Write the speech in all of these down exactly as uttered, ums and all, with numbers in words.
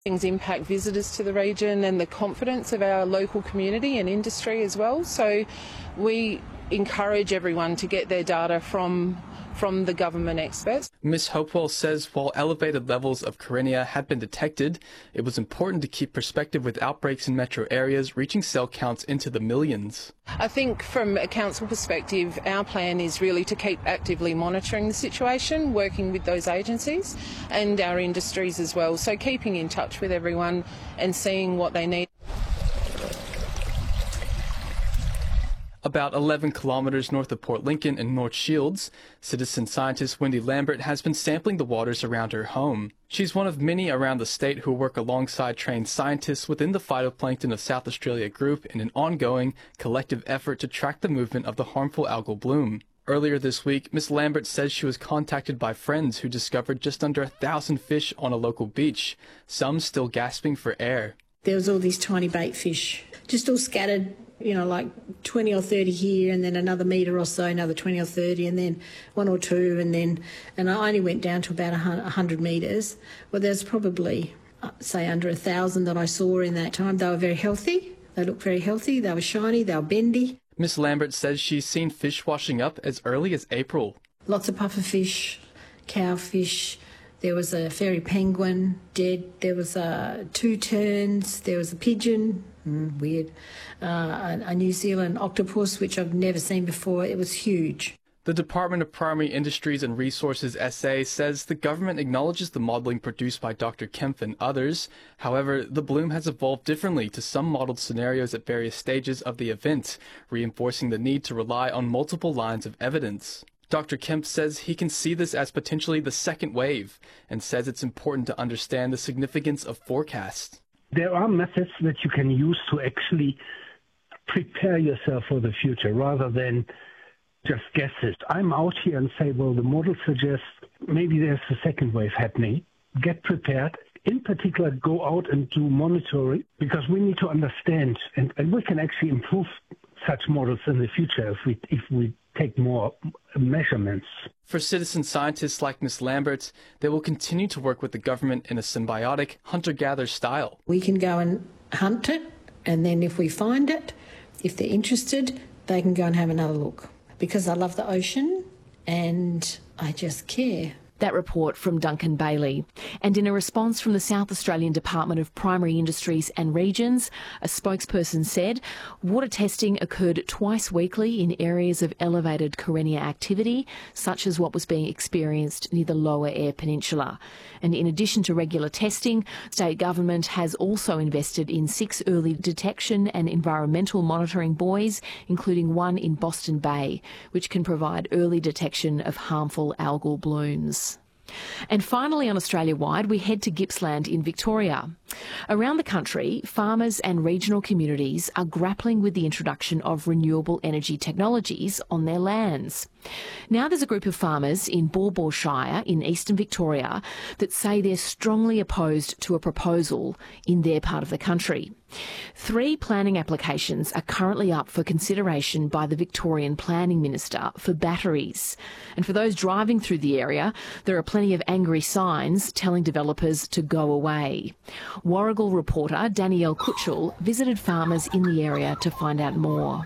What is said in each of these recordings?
Things impact visitors to the region and the confidence of our local community and industry as well. So we encourage everyone to get their data from from the government experts. Miz Hopewell says while elevated levels of Karenia had been detected, it was important to keep perspective with outbreaks in metro areas reaching cell counts into the millions. I think from a council perspective, our plan is really to keep actively monitoring the situation, working with those agencies and our industries as well. So keeping in touch with everyone and seeing what they need. About eleven kilometres north of Port Lincoln and North Shields, citizen scientist Wendy Lambert has been sampling the waters around her home. She's one of many around the state who work alongside trained scientists within the Phytoplankton of South Australia group in an ongoing, collective effort to track the movement of the harmful algal bloom. Earlier this week, Miz Lambert says she was contacted by friends who discovered just under a thousand fish on a local beach, some still gasping for air. There was all these tiny bait fish, just all scattered, you know, like twenty or thirty here, and then another metre or so, another twenty or thirty, and then one or two, and then, and I only went down to about one hundred metres. Well, there's probably, say, under a thousand that I saw in that time. They were very healthy. They looked very healthy. They were shiny. They were bendy. Miss Lambert says she's seen fish washing up as early as April. Lots of pufferfish, cowfish. There was a fairy penguin dead. There was uh, two terns. There was a pigeon, mm, weird, uh, a, a New Zealand octopus, which I've never seen before. It was huge. The Department of Primary Industries and Resources S A says the government acknowledges the modelling produced by Doctor Kempf and others. However, the bloom has evolved differently to some modelled scenarios at various stages of the event, reinforcing the need to rely on multiple lines of evidence. Doctor Kempf says he can see this as potentially the second wave and says it's important to understand the significance of forecasts. There are methods that you can use to actually prepare yourself for the future rather than just guess it. I'm out here and say, well, the model suggests maybe there's a second wave happening. Get prepared. In particular, go out and do monitoring because we need to understand and, and we can actually improve such models in the future if we if we take more measurements. For citizen scientists like Miz Lambert, they will continue to work with the government in a symbiotic hunter-gatherer style. We can go and hunt it, and then if we find it, if they're interested, they can go and have another look. Because I love the ocean and I just care. That report from Duncan Bailey. And in a response from the South Australian Department of Primary Industries and Regions, a spokesperson said water testing occurred twice weekly in areas of elevated Karenia activity, such as what was being experienced near the Lower Eyre Peninsula. And in addition to regular testing, state government has also invested in six early detection and environmental monitoring buoys, including one in Boston Bay, which can provide early detection of harmful algal blooms. And finally, on Australia-wide, we head to Gippsland in Victoria. Around the country, farmers and regional communities are grappling with the introduction of renewable energy technologies on their lands. Now there's a group of farmers in Baw Baw Shire in eastern Victoria that say they're strongly opposed to a proposal in their part of the country. Three planning applications are currently up for consideration by the Victorian Planning Minister for batteries. And for those driving through the area, there are plenty of angry signs telling developers to go away. Warrigal reporter Danielle Kutchell visited farmers in the area to find out more.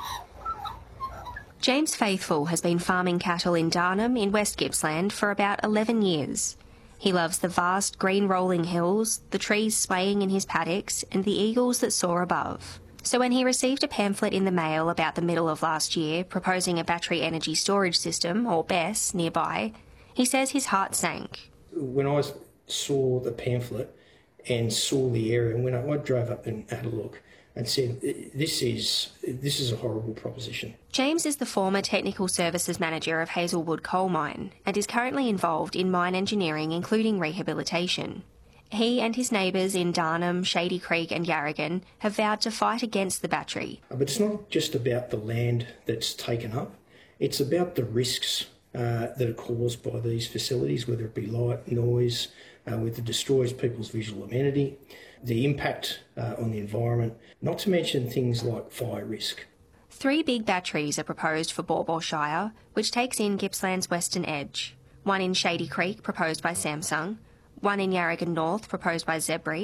James Faithful has been farming cattle in Darnham in West Gippsland for about eleven years. He loves the vast green rolling hills, the trees swaying in his paddocks, and the eagles that soar above. So when he received a pamphlet in the mail about the middle of last year proposing a battery energy storage system, or B E S, nearby, he says his heart sank. When I saw the pamphlet and saw the area, and when I, I drove up and had a look, and said, this is this is a horrible proposition. James is the former Technical Services Manager of Hazelwood Coal Mine and is currently involved in mine engineering, including rehabilitation. He and his neighbours in Darnham, Shady Creek and Yarragon have vowed to fight against the battery. But it's not just about the land that's taken up, it's about the risks uh, that are caused by these facilities, whether it be light, noise, uh, whether it destroys people's visual amenity, the impact uh, on the environment, not to mention things like fire risk. Three big batteries are proposed for Baw Baw Shire, which takes in Gippsland's western edge. One in Shady Creek, proposed by Samsung, one in Yarragon North, proposed by Zebri,